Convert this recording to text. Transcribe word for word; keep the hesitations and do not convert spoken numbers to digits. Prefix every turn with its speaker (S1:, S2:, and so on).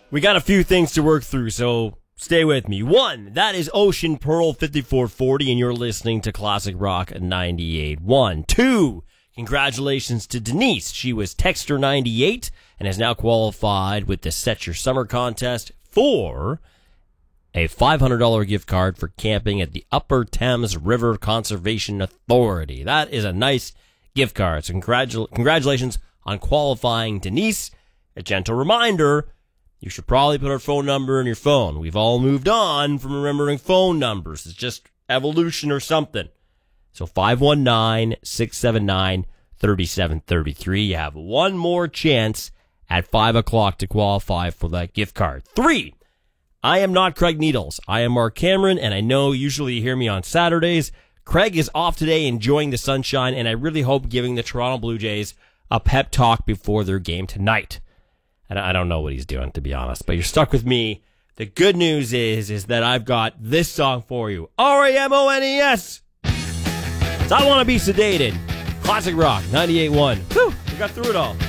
S1: We got a few things to work through, so stay with me. One, that is Ocean Pearl fifty-four forty, and you're listening to Classic Rock ninety-eight point one. Two, congratulations to Denise. She was Texter ninety-eight and has now qualified with the Set Your Summer contest for a five hundred dollars gift card for camping at the Upper Thames River Conservation Authority. That is a nice gift card. So congratu- congratulations on qualifying, Denise. A gentle reminder, you should probably put our phone number in your phone. We've all moved on from remembering phone numbers. It's just evolution or something. So five one nine, six seven nine, three seven three three. You have one more chance at five o'clock to qualify for that gift card. Three, I am not Craig Needles. I am Mark Cameron, and I know usually you hear me on Saturdays. Craig is off today enjoying the sunshine, and I really hope giving the Toronto Blue Jays a pep talk before their game tonight. And I don't know what he's doing, to be honest, but you're stuck with me. The good news is, is that I've got this song for you. R A M O N E S. I Want to Be Sedated. Classic Rock, ninety-eight point one. Whew, we got through it all.